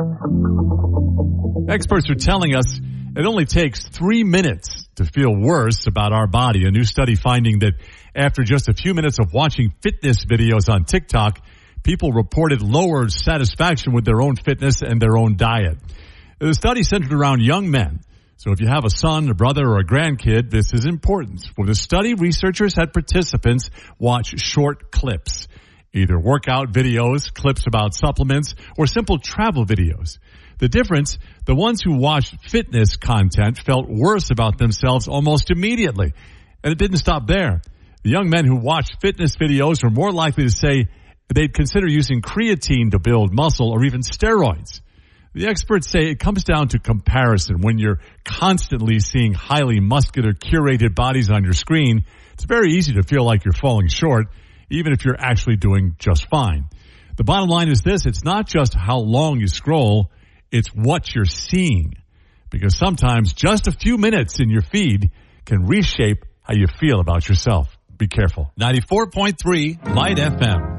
Experts are telling us it only takes 3 minutes to feel worse about our body. A new study finding that after just a few minutes of watching fitness videos on TikTok, people reported lower satisfaction with their own fitness and their own diet. The study centered around young men. So if you have a son, a brother, or a grandkid, this is important. For the study, researchers had participants watch short clips, either workout videos, clips about supplements, or simple travel videos. The difference, the ones who watched fitness content felt worse about themselves almost immediately. And it didn't stop there. The young men who watched fitness videos were more likely to say they'd consider using creatine to build muscle or even steroids. The experts say it comes down to comparison. When you're constantly seeing highly muscular, curated bodies on your screen, it's very easy to feel like you're falling short, even if you're actually doing just fine. The bottom line is this: it's not just how long you scroll, it's what you're seeing. Because sometimes just a few minutes in your feed can reshape how you feel about yourself. Be careful. 94.3 Light FM.